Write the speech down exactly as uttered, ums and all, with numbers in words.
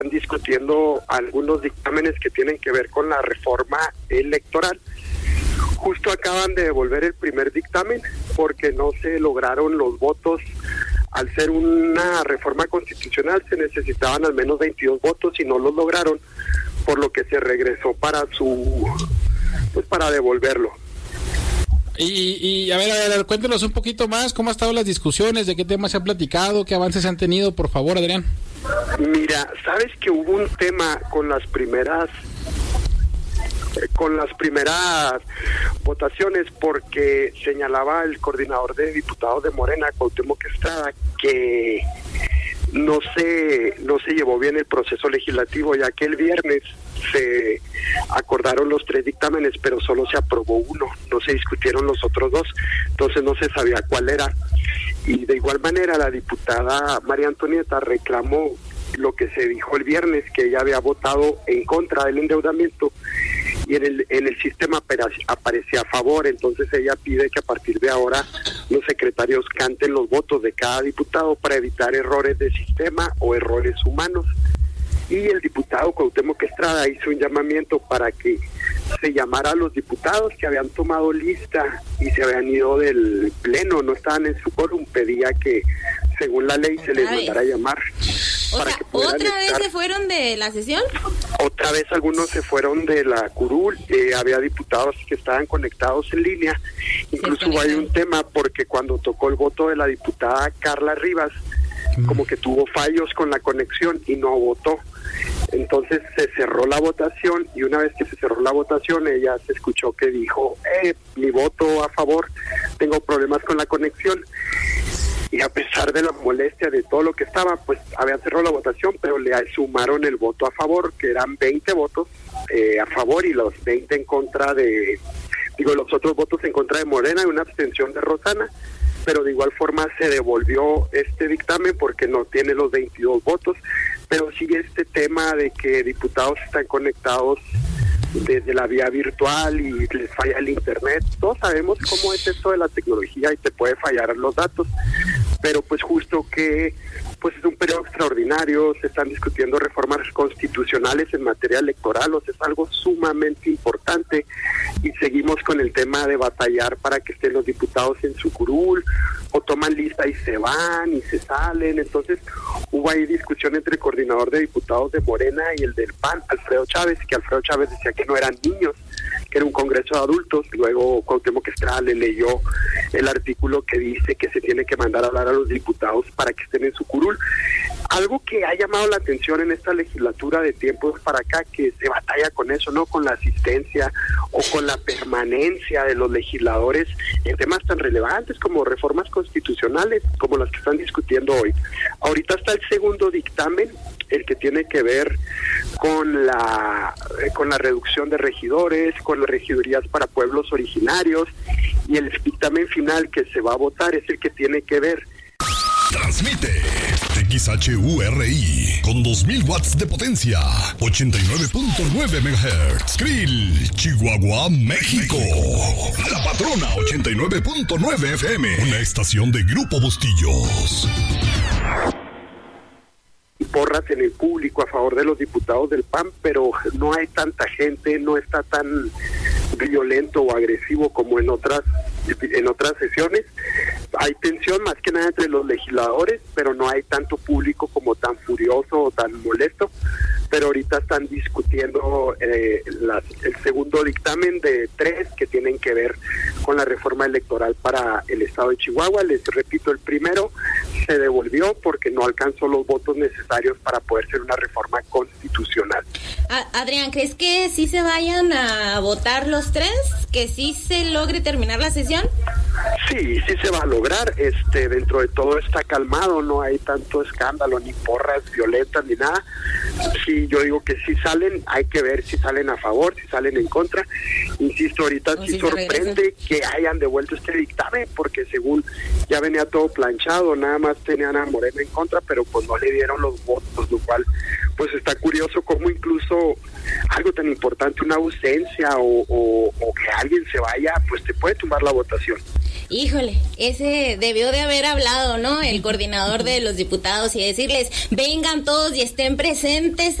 discutiendo algunos dictámenes que tienen que ver con la reforma electoral. Justo acaban de devolver el primer dictamen porque no se lograron los votos. Al ser una reforma constitucional se necesitaban al menos veintidós votos y no los lograron, por lo que se regresó para su pues para devolverlo. Y, y a, ver, a ver, cuéntenos un poquito más, ¿cómo han estado las discusiones? ¿De qué temas se han platicado? ¿Qué avances se han tenido? Por favor, Adrián. Mira, sabes que hubo un tema con las primeras con las primeras votaciones, porque señalaba el coordinador de diputados de Morena, Cuauhtémoc Estrada, que no se no se llevó bien el proceso legislativo, ya que el viernes se acordaron los tres dictámenes, pero solo se aprobó uno, no se discutieron los otros dos, entonces no se sabía cuál era. Y de igual manera la diputada María Antonieta reclamó lo que se dijo el viernes, que ella había votado en contra del endeudamiento y en el en el sistema aparecía a favor. Entonces ella pide que a partir de ahora los secretarios canten los votos de cada diputado para evitar errores de sistema o errores humanos. Y el diputado Cuauhtémoc Estrada hizo un llamamiento para que se llamara a los diputados que habían tomado lista y se habían ido del pleno, no estaban en su quórum, pedía que según la ley se les mandara a llamar. O sea, ¿otra vez se fueron de la sesión? Otra vez algunos se fueron de la curul, eh, había diputados que estaban conectados en línea, incluso hubo ahí un tema porque cuando tocó el voto de la diputada Carla Rivas, como que tuvo fallos con la conexión y no votó. Entonces se cerró la votación y una vez que se cerró la votación ella se escuchó que dijo, eh, mi voto a favor, tengo problemas con la conexión. Y a pesar de la molestia de todo lo que estaba, pues habían cerrado la votación, pero le sumaron el voto a favor, que eran veinte votos eh, a favor y los veinte en contra de, digo, los otros votos en contra de Morena y una abstención de Rosana. Pero de igual forma se devolvió este dictamen porque no tiene los veintidós votos, pero sigue este tema de que diputados están conectados desde la vía virtual y les falla el internet. Todos sabemos cómo es esto de la tecnología y te puede fallar los datos, pero pues justo que pues es un periodo extraordinario, se están discutiendo reformas constitucionales en materia electoral, o sea, es algo sumamente importante y seguimos con el tema de batallar para que estén los diputados en su curul, o toman lista y se van y se salen. Entonces hubo ahí discusión entre el coordinador de diputados de Morena y el del P A N, Alfredo Chávez, que Alfredo Chávez decía que no eran niños, que era un congreso de adultos. Luego Cuauhtémoc Estrada le leyó el artículo que dice que se tiene que mandar a hablar a los diputados para que estén en su curul. Algo que ha llamado la atención en esta legislatura de tiempos para acá, que se batalla con eso, ¿no? Con la asistencia o con la permanencia de los legisladores en temas tan relevantes como reformas constitucionales, como las que están discutiendo hoy. Ahorita está el segundo dictamen, el que tiene que ver con la eh, con la reducción de regidores, con las regidurías para pueblos originarios, y el dictamen final que se va a votar es el que tiene que ver. Transmite X H U R I con dos mil watts de potencia, ochenta y nueve punto nueve megahertz. Krill, Chihuahua, México. La Patrona ochenta y nueve punto nueve F M, una estación de Grupo Bustillos. Porras en el público a favor de los diputados del P A N, pero no hay tanta gente, no está tan violento o agresivo como en otras en otras sesiones. Hay tensión más que nada entre los legisladores, pero no hay tanto público como tan furioso o tan molesto. Pero ahorita están discutiendo eh, las, el segundo dictamen de tres que tienen que ver con la reforma electoral para el estado de Chihuahua. Les repito, el primero se devolvió porque no alcanzó los votos necesarios para poder ser una reforma constitucional. Adrián, ¿crees que sí se vayan a votar los tres? ¿Que sí se logre terminar la sesión? Sí, sí se va a lograr. Este, dentro de todo está calmado, no hay tanto escándalo, ni porras violentas, ni nada. Sí, yo digo que si salen, hay que ver si salen a favor, si salen en contra. Insisto, ahorita sí sorprende que hayan devuelto este dictamen, porque según ya venía todo planchado, nada más tenían a Morena en contra, pero pues no le dieron los votos, lo cual pues está curioso cómo incluso algo tan importante, una ausencia o, o, o que alguien se vaya, pues te puede tumbar la votación. Híjole, ese debió de haber hablado, ¿no? El coordinador de los diputados y decirles, vengan todos y estén presentes